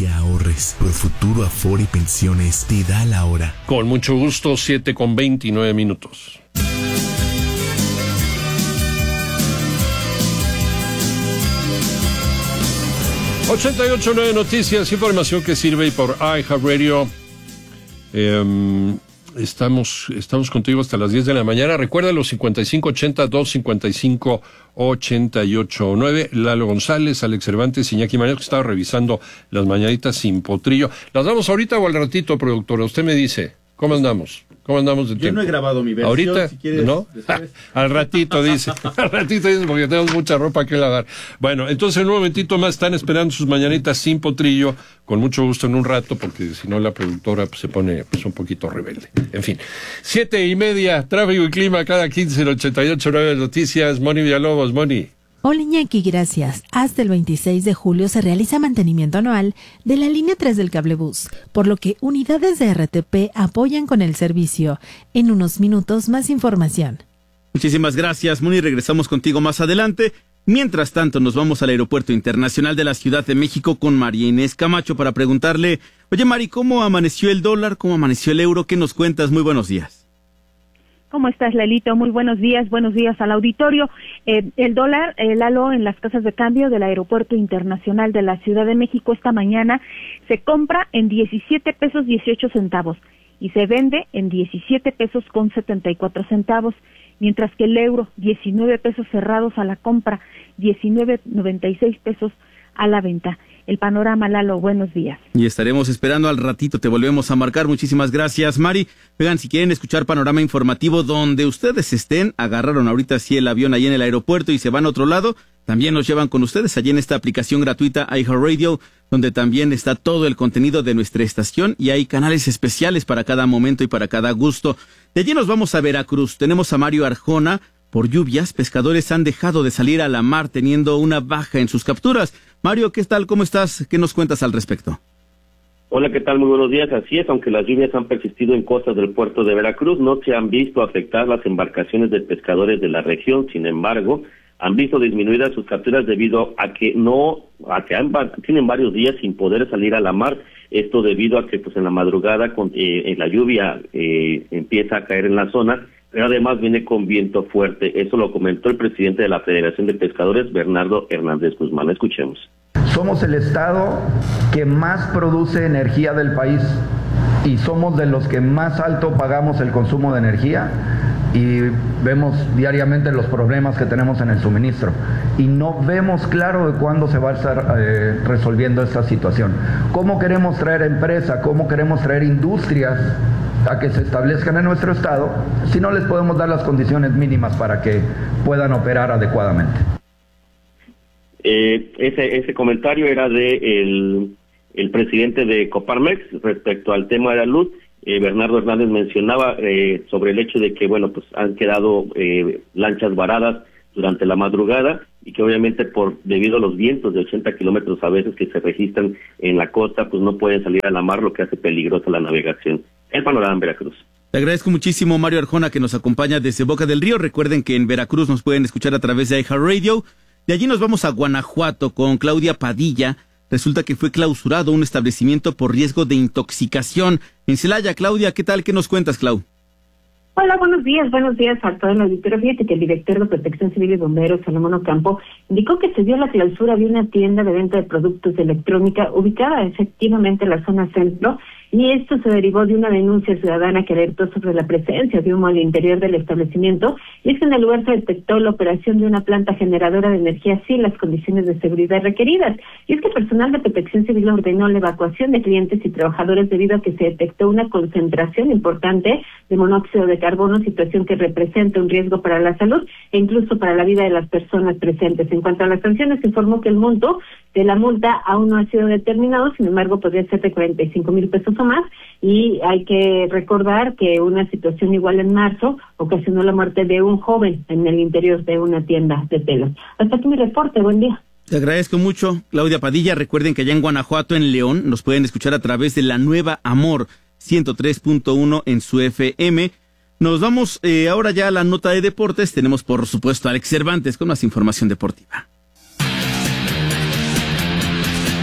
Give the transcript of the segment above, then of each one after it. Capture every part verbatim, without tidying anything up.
que ahorres. Profuturo Afore Pensiones te da la hora. Con mucho gusto, siete con veintinueve minutos. ochenta y ocho punto nueve Noticias, información que sirve y por iHeartRadio. Eh, estamos, estamos contigo hasta las diez de la mañana. Recuerda los cincuenta y cinco ochenta, dos cincuenta y cinco ochenta y ocho nueve. Lalo González, Alex Cervantes, Iñaki Mañez, que estaba revisando las mañanitas sin potrillo. ¿Las damos ahorita o al ratito, productora? Usted me dice, ¿cómo andamos? ¿Cómo andamos de Yo tiempo? no he grabado mi versión. ¿Ahorita? Si quieres, ¿No? Al ratito, dice. Al ratito, dice, porque tenemos mucha ropa que lavar. Bueno, entonces en un momentito más están esperando sus mañanitas sin potrillo, con mucho gusto en un rato, porque si no la productora pues, se pone pues, un poquito rebelde. En fin. Siete y media, tráfico y clima cada quince en ochenta y ocho punto nueve Noticias. Moni Villalobos, Moni. Hola Iñaki, gracias. Hasta el veintiséis de julio se realiza mantenimiento anual de la línea tres del cablebús, por lo que unidades de R T P apoyan con el servicio. En unos minutos más información. Muchísimas gracias, Moni. Regresamos contigo más adelante. Mientras tanto, nos vamos al Aeropuerto Internacional de la Ciudad de México con María Inés Camacho para preguntarle, oye Mari, ¿cómo amaneció el dólar? ¿Cómo amaneció el euro? ¿Qué nos cuentas? Muy buenos días. ¿Cómo estás, Lalito? Muy buenos días, buenos días al auditorio. Eh, el dólar, eh, Lalo, en las casas de cambio del Aeropuerto Internacional de la Ciudad de México esta mañana se compra en diecisiete pesos dieciocho centavos y se vende en diecisiete pesos con setenta y cuatro centavos, mientras que el euro, diecinueve pesos cerrados a la compra, diecinueve noventa y seis pesos a la venta. El panorama, Lalo, buenos días. Y estaremos esperando al ratito, te volvemos a marcar. Muchísimas gracias, Mari. Oigan, si quieren escuchar panorama informativo donde ustedes estén, agarraron ahorita sí el avión ahí en el aeropuerto y se van a otro lado, también nos llevan con ustedes allí en esta aplicación gratuita iHeartRadio, donde también está todo el contenido de nuestra estación y hay canales especiales para cada momento y para cada gusto. De allí nos vamos a Veracruz. Tenemos a Mario Arjona. Por lluvias, pescadores han dejado de salir a la mar teniendo una baja en sus capturas. Mario, ¿qué tal? ¿Cómo estás? ¿Qué nos cuentas al respecto? Hola, ¿qué tal? Muy buenos días. Así es, aunque las lluvias han persistido en costas del puerto de Veracruz, no se han visto afectar las embarcaciones de pescadores de la región. Sin embargo, han visto disminuidas sus capturas debido a que no, a que han, tienen varios días sin poder salir a la mar. Esto debido a que, pues, en la madrugada, con, eh, en la lluvia eh, empieza a caer en la zona, pero además viene con viento fuerte. Eso lo comentó el presidente de la Federación de Pescadores, Bernardo Hernández Guzmán. Escuchemos. Somos el estado que más produce energía del país y somos de los que más alto pagamos el consumo de energía y vemos diariamente los problemas que tenemos en el suministro y no vemos claro de cuándo se va a estar eh, resolviendo esta situación. ¿Cómo queremos traer empresa? ¿Cómo queremos traer industrias a que se establezcan en nuestro estado si no les podemos dar las condiciones mínimas para que puedan operar adecuadamente? Eh, ese ese comentario era de el, el presidente de Coparmex respecto al tema de la luz. Eh, Bernardo Hernández mencionaba eh, sobre el hecho de que, bueno, pues han quedado eh, lanchas varadas durante la madrugada y que obviamente por debido a los vientos de ochenta kilómetros a veces que se registran en la costa, pues no pueden salir a la mar, lo que hace peligrosa la navegación. El panorama en Veracruz. Te agradezco muchísimo, Mario Arjona, que nos acompaña desde Boca del Río. Recuerden que en Veracruz nos pueden escuchar a través de iHeartRadio. De allí nos vamos a Guanajuato con Claudia Padilla. Resulta que fue clausurado un establecimiento por riesgo de intoxicación. En Celaya, Claudia, ¿qué tal? ¿Qué nos cuentas, Clau? Hola, buenos días, buenos días a todo el auditorio. Fíjate que el director de Protección Civil y Bomberos, Salomón Ocampo, indicó que se dio la clausura de una tienda de venta de productos de electrónica ubicada efectivamente en la zona centro, y esto se derivó de una denuncia ciudadana que alertó sobre la presencia de humo al interior del establecimiento, y es que en el lugar se detectó la operación de una planta generadora de energía sin las condiciones de seguridad requeridas, y es que el personal de Protección Civil ordenó la evacuación de clientes y trabajadores debido a que se detectó una concentración importante de monóxido de carbono, situación que representa un riesgo para la salud e incluso para la vida de las personas presentes. En cuanto a las sanciones, se informó que el monto de la multa aún no ha sido determinado, sin embargo podría ser de cuarenta y cinco mil pesos o más, y hay que recordar que una situación igual en marzo ocasionó la muerte de un joven en el interior de una tienda de telas. Hasta aquí mi reporte, buen día. Te agradezco mucho, Claudia Padilla. Recuerden que allá en Guanajuato, en León, nos pueden escuchar a través de la nueva Amor ciento tres punto uno en su F M. Nos vamos eh, ahora ya a la nota de deportes. Tenemos, por supuesto, a Alex Cervantes con más información deportiva.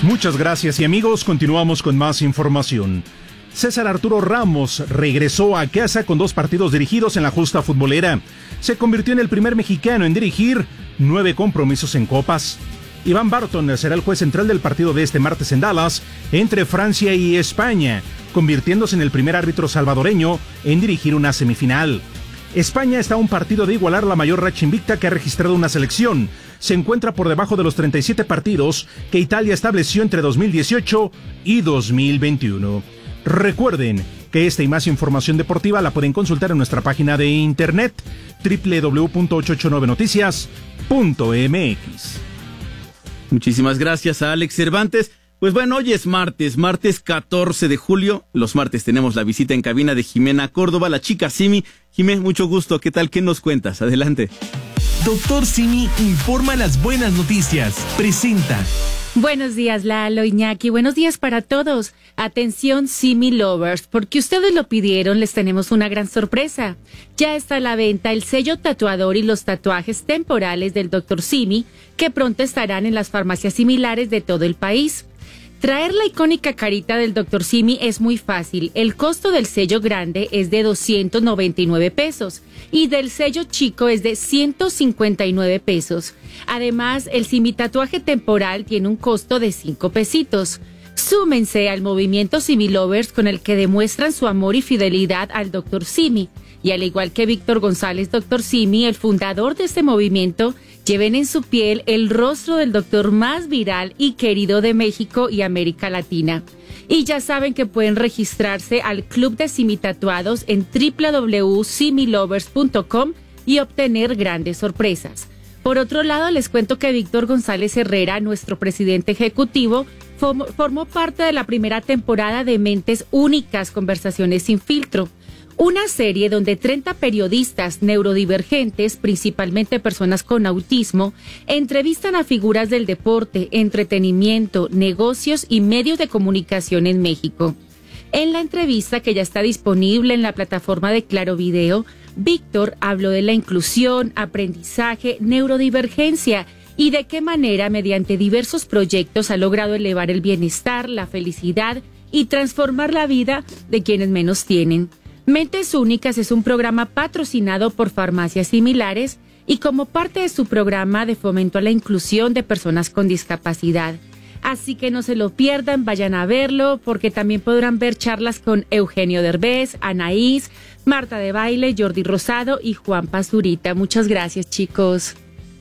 Muchas gracias y amigos, continuamos con más información. César Arturo Ramos regresó a casa con dos partidos dirigidos en la justa futbolera. Se convirtió en el primer mexicano en dirigir nueve compromisos en copas. Iván Barton será el juez central del partido de este martes en Dallas entre Francia y España, convirtiéndose en el primer árbitro salvadoreño en dirigir una semifinal. España está a un partido de igualar la mayor racha invicta que ha registrado una selección. Se encuentra por debajo de los treinta y siete partidos que Italia estableció entre dos mil dieciocho y dos mil veintiuno. Recuerden que esta y más información deportiva la pueden consultar en nuestra página de internet doble u doble u doble u punto ochocientos ochenta y nueve noticias punto eme equis. Muchísimas gracias a Alex Cervantes. Pues bueno, hoy es martes, martes catorce de julio. Los martes tenemos la visita en cabina de Jimena Córdoba, la chica Simi. Jimé, mucho gusto. ¿Qué tal? ¿Qué nos cuentas? Adelante. Doctor Simi informa las buenas noticias. Presenta. Buenos días, Lalo, Iñaki. Buenos días para todos. Atención, Simi Lovers, porque ustedes lo pidieron, les tenemos una gran sorpresa. Ya está a la venta el sello tatuador y los tatuajes temporales del doctor Simi, que pronto estarán en las farmacias similares de todo el país. Traer la icónica carita del doctor Simi es muy fácil. El costo del sello grande es de doscientos noventa y nueve pesos y del sello chico es de ciento cincuenta y nueve pesos. Además, el Simi tatuaje temporal tiene un costo de cinco pesitos. Súmense al movimiento Simi Lovers con el que demuestran su amor y fidelidad al doctor Simi. Y al igual que Víctor González, doctor Simi, el fundador de este movimiento, lleven en su piel el rostro del doctor más viral y querido de México y América Latina. Y ya saben que pueden registrarse al Club de Simi Tatuados en doble u doble u doble u punto simi lovers punto com y obtener grandes sorpresas. Por otro lado, les cuento que Víctor González Herrera, nuestro presidente ejecutivo, formó parte de la primera temporada de Mentes Únicas, Conversaciones sin Filtro. Una serie donde treinta periodistas neurodivergentes, principalmente personas con autismo, entrevistan a figuras del deporte, entretenimiento, negocios y medios de comunicación en México. En la entrevista, que ya está disponible en la plataforma de Claro Video, Víctor habló de la inclusión, aprendizaje, neurodivergencia y de qué manera, mediante diversos proyectos, ha logrado elevar el bienestar, la felicidad y transformar la vida de quienes menos tienen. Mentes Únicas es un programa patrocinado por farmacias similares y como parte de su programa de fomento a la inclusión de personas con discapacidad. Así que no se lo pierdan, vayan a verlo, porque también podrán ver charlas con Eugenio Derbez, Anaís, Marta de Baile, Jordi Rosado y Juan Pazurita. Muchas gracias, chicos.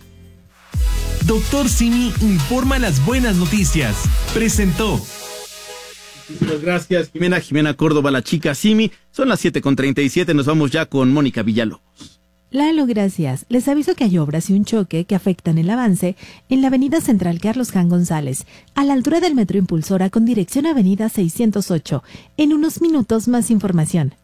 Doctor Simi informa las buenas noticias. Presentó. Muchas gracias, Jimena, Jimena Córdoba, la chica Simi. Son las siete con treinta y siete, nos vamos ya con Mónica Villalobos. Lalo, gracias. Les aviso que hay obras y un choque que afectan el avance en la avenida Central Carlos Jan González, a la altura del Metro Impulsora con dirección avenida seiscientos ocho. En unos minutos más información.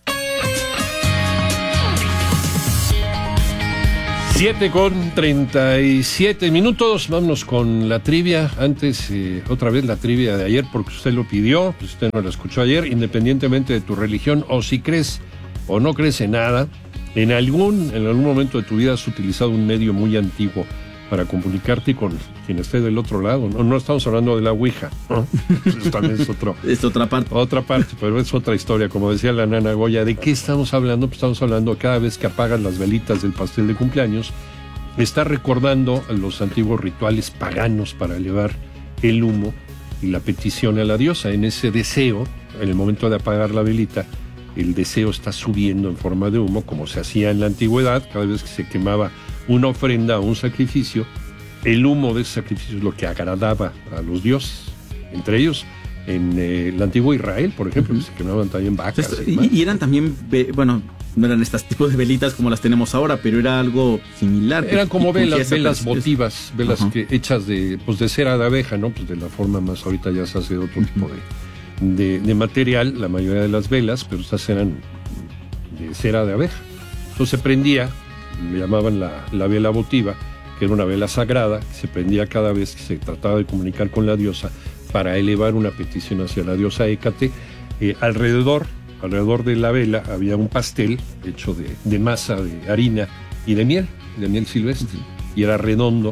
siete con treinta y siete minutos, vámonos con la trivia. Antes, eh, otra vez la trivia de ayer, porque usted lo pidió, pues usted no la escuchó ayer, independientemente de tu religión, o si crees o no crees en nada, en algún, en algún momento de tu vida has utilizado un medio muy antiguo para comunicarte con quien esté del otro lado. No, no estamos hablando de la Ouija, ¿no? Eso también es otro. Es otra parte. Otra parte, pero es otra historia. Como decía la nana Goya, ¿de qué estamos hablando? Pues estamos hablando cada vez que apagas las velitas del pastel de cumpleaños, está recordando los antiguos rituales paganos para elevar el humo y la petición a la diosa. En ese deseo, en el momento de apagar la velita, el deseo está subiendo en forma de humo, como se hacía en la antigüedad, cada vez que se quemaba una ofrenda o un sacrificio, el humo de ese sacrificio es lo que agradaba a los dioses. Entre ellos, en eh, el antiguo Israel, por ejemplo, uh-huh. se quemaban también vacas. Esto, y, y eran también, bueno, no eran estos tipos de velitas como las tenemos ahora, pero era algo similar. Eran como velas, velas pers- votivas, velas uh-huh. que hechas de, pues de cera de abeja, ¿no? Pues de la forma más, ahorita ya se hace de otro uh-huh. tipo de, de, de material, la mayoría de las velas, pero estas eran de cera de abeja. Entonces se prendía, le llamaban la, la vela votiva, que era una vela sagrada, que se prendía cada vez que se trataba de comunicar con la diosa para elevar una petición hacia la diosa Hécate. Eh, alrededor, alrededor de la vela había un pastel hecho de, de masa, de harina y de miel, de miel silvestre, uh-huh. y era redondo,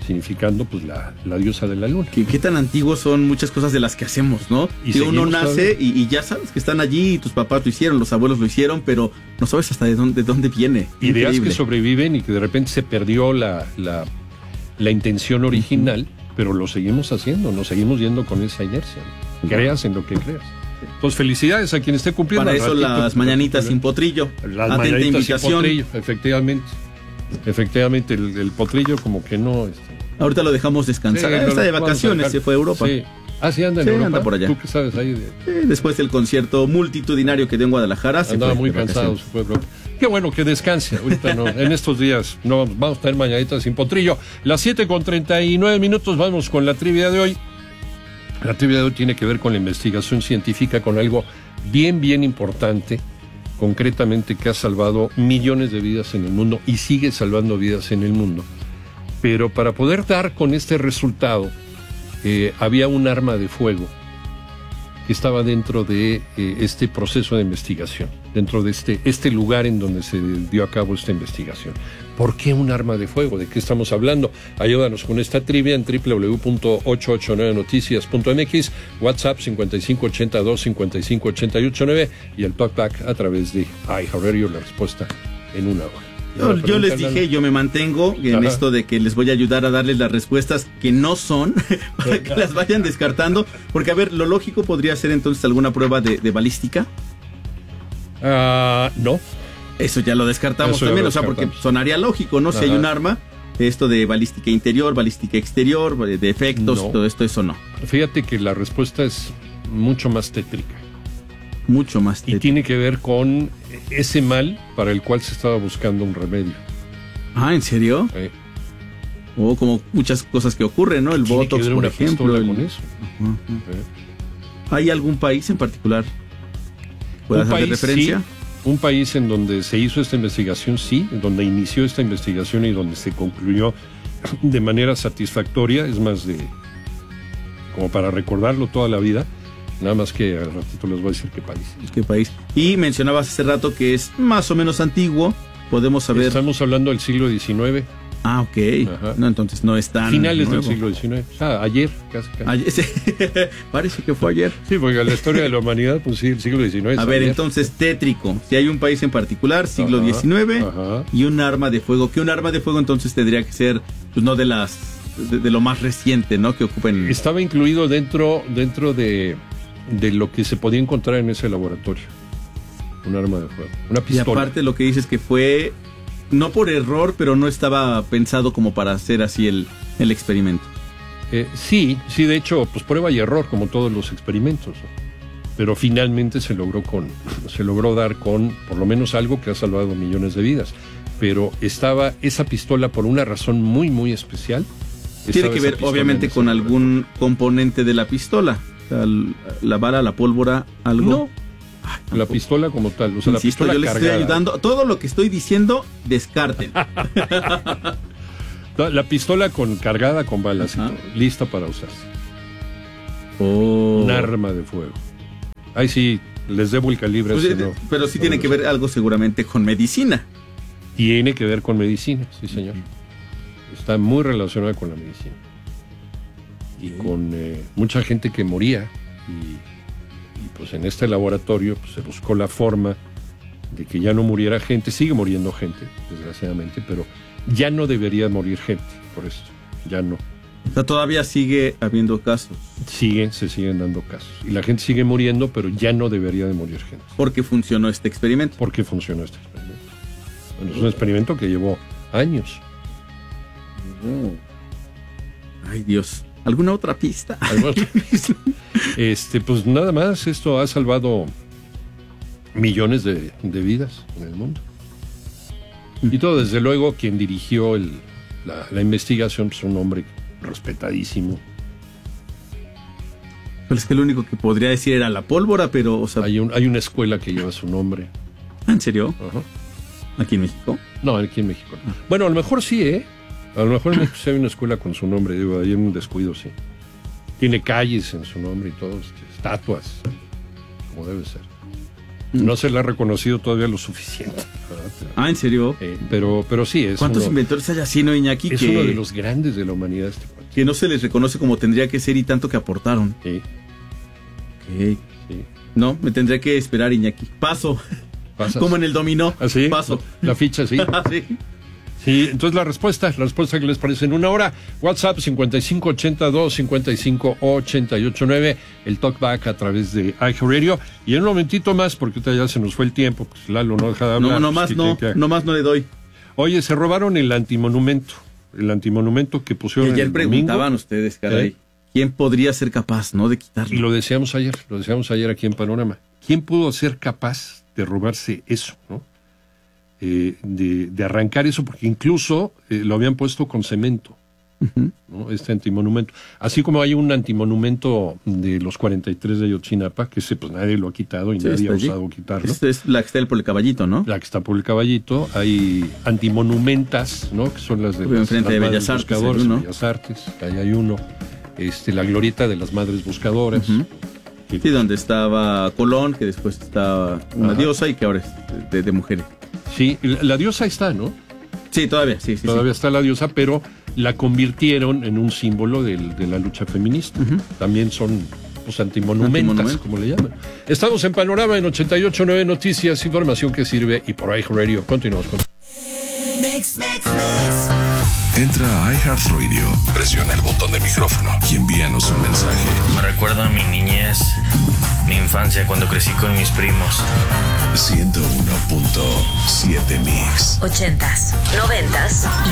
significando pues la, la diosa de la luna. ¿Qué, qué tan antiguos son muchas cosas de las que hacemos, ¿no? Y que uno nace y, y ya sabes que están allí, y tus papás lo hicieron, los abuelos lo hicieron, pero no sabes hasta de dónde, de dónde viene. Ideas Increíble. que sobreviven y que de repente se perdió la, la, la intención original, uh-huh. pero lo seguimos haciendo, nos seguimos yendo con esa inercia. Creas en lo que creas. Pues felicidades a quien esté cumpliendo. Para eso ratito, las mañanitas sin potrillo. Las Atenta mañanitas invitación. sin potrillo, efectivamente. Efectivamente, el, el potrillo como que no... Este... Ahorita lo dejamos descansar. Sí, está de vacaciones, se fue a Europa. Sí. Ah, sí, anda en sí, Europa. anda por allá. ¿Tú qué sabes ahí? De... Sí, después del concierto multitudinario que dio en Guadalajara. Se Andaba fue muy cansado, se fue a Europa. Qué bueno que descanse. Ahorita no, en estos días no vamos a tener mañanitas sin potrillo. Las siete con treinta y nueve minutos, vamos con la trivia de hoy. La trivia de hoy tiene que ver con la investigación científica, con algo bien, bien importante, concretamente que ha salvado millones de vidas en el mundo y sigue salvando vidas en el mundo. Pero para poder dar con este resultado, eh, había un arma de fuego que estaba dentro de eh, este proceso de investigación, dentro de este, este lugar en donde se dio a cabo esta investigación. ¿Por qué un arma de fuego? ¿De qué estamos hablando? Ayúdanos con esta trivia en doble u doble u doble u punto ochocientos ochenta y nueve noticias punto m x, WhatsApp cincuenta y cinco ochenta y dos cincuenta y cinco ochenta y ocho nueve y el talkback a través de iHeartRadio, la respuesta en una hora. Yo, yo les dije, yo me mantengo en Ajá. esto de que les voy a ayudar a darles las respuestas que no son, para que las vayan descartando, porque a ver, lo lógico podría ser entonces alguna prueba de, de balística. Uh, no. Eso ya lo descartamos Eso también, lo o sea, descartamos. porque sonaría lógico, ¿no? Ajá. Si hay un arma, esto de balística interior, balística exterior, de efectos, no. todo esto, eso no. Fíjate que la respuesta es mucho más tétrica. Mucho más tétrica. Y tiene que ver con ese mal para el cual se estaba buscando un remedio. Ah, ¿en serio? Sí. O oh, como muchas cosas que ocurren, ¿no? El tiene Botox, que ver por una ejemplo. El... con eso. Uh-huh. Sí. ¿Hay algún país en particular? ¿Puedes hacer referencia? Sí. Un país en donde se hizo esta investigación, sí, en donde inició esta investigación y donde se concluyó de manera satisfactoria, es más de como para recordarlo toda la vida, nada más que al ratito les voy a decir qué país. ¿Qué país? Y mencionabas hace rato que es más o menos antiguo, podemos saber... Estamos hablando del siglo diecinueve. Ah, ok. Ajá. No, entonces no es tan Finales nuevo. del siglo diecinueve. O sea, ayer, casi. casi. Ayer sí. Parece que fue ayer. Sí, porque la historia de la humanidad, pues sí, el siglo diecinueve. A ver, ayer. entonces, tétrico. Si hay un país en particular, siglo Ajá, diecinueve, ajá. y un arma de fuego. Que un arma de fuego entonces tendría que ser, pues no de las, de, de lo más reciente, ¿no? Que ocupen. Estaba incluido dentro, dentro de, de lo que se podía encontrar en ese laboratorio. Un arma de fuego. Una pistola. Y aparte lo que dices que fue... No por error, pero no estaba pensado como para hacer así el, el experimento. Eh, sí, sí, de hecho, pues prueba y error, como todos los experimentos. ¿No? Pero finalmente se logró con, se logró dar con, por lo menos algo que ha salvado millones de vidas. Pero estaba esa pistola por una razón muy, muy especial. Tiene que ver, obviamente, con algún componente de la pistola. O sea, la bala, la pólvora, algo. No. Ay, la pistola como tal, o sea, Insisto, la pistola yo les cargada. estoy ayudando. Todo lo que estoy diciendo, descarten. La pistola con cargada con balas, y todo, lista para usarse. Oh. Un arma de fuego. Ahí sí, les debo el calibre. Pues, no, pero sí no tiene que ver algo seguramente con medicina. Tiene que ver con medicina, sí señor. Está muy relacionada con la medicina. Y con eh, mucha gente que moría. Y, y pues en este laboratorio pues, se buscó la forma de que ya no muriera gente. Sigue muriendo gente, desgraciadamente, pero ya no debería morir gente por esto. Ya no. O sea, todavía sigue habiendo casos. Siguen, se siguen dando casos. Y la gente sigue muriendo, pero ya no debería de morir gente. ¿Por qué funcionó este experimento? ¿Por qué funcionó este experimento? Bueno, es un experimento que llevó años. Ay, Dios. ¿Alguna otra pista? ¿Alguna otra pista? Este, pues nada más, esto ha salvado millones de, de vidas en el mundo. Y todo, desde luego, quien dirigió el, la, la investigación, pues un hombre respetadísimo. Pero es que lo único que podría decir era la pólvora, pero... O sea... hay, un, hay una escuela que lleva su nombre. ¿En serio? Ajá. ¿Aquí en México? No, aquí en México. Ah. Bueno, a lo mejor sí, ¿eh? A lo mejor en México sí hay una escuela con su nombre, digo, hay un descuido, sí. Tiene calles en su nombre y todo, estatuas, como debe ser. No se le ha reconocido todavía lo suficiente. Ah, ¿en serio? Eh, pero, pero sí, es ¿Cuántos uno, inventores hay así, no, Iñaki? Es que, uno de los grandes de la humanidad. Este que no se les reconoce como tendría que ser y tanto que aportaron. Sí. Okay. Sí. No, me tendré que esperar, Iñaki. Paso. ¿Pasas? Como en el dominó. ¿Ah, sí? Paso. La ficha, sí. Sí. Sí, entonces la respuesta, la respuesta que les parece en una hora. WhatsApp cincuenta y cinco ochenta y dos cincuenta y cinco ochenta y ocho nueve, el talkback a través de iHeartRadio. Y en un momentito más, porque ya se nos fue el tiempo, pues Lalo no deja de hablar. No, no pues, más no, que... no más no le doy. Oye, se robaron el antimonumento, el antimonumento que pusieron y ayer el preguntaban domingo. ustedes, caray, ¿Eh? ¿quién podría ser capaz, no, de quitarlo? Y lo decíamos ayer, lo decíamos ayer aquí en Panorama. ¿Quién pudo ser capaz de robarse eso, no? Eh, de, de arrancar eso, porque incluso eh, lo habían puesto con cemento, uh-huh. ¿no? Este antimonumento. Así como hay un antimonumento de los cuarenta y tres de Ayotzinapa, que ese pues nadie lo ha quitado y sí, nadie ha allí. osado quitarlo. Esta es la que está por el Caballito, ¿no? La que está por el Caballito. Hay antimonumentas, ¿no? Que son las de las, enfrente de Bellas Artes, buscadores, uno. Bellas Artes, ahí hay uno. Este, la glorieta de las madres buscadoras. Uh-huh. Sí, sí, donde estaba Colón, que después estaba una Ajá. diosa y que ahora es de, de mujeres. Sí, la, la diosa está, ¿no? Sí, todavía, sí, sí. Todavía sí. está la diosa, pero la convirtieron en un símbolo del, de la lucha feminista. Uh-huh. También son pues, antimonumentas, como le llaman. Estamos en Panorama en ochenta y ocho nueve Noticias, información que sirve y por iHeartRadio. Continuamos con... Mix, mix, mix. Entra a iHeartRadio, presiona el botón de micrófono y envíanos un mensaje. Me recuerda a mi niñez, mi infancia cuando crecí con mis primos. ciento uno punto siete Mix. Ochentas, noventas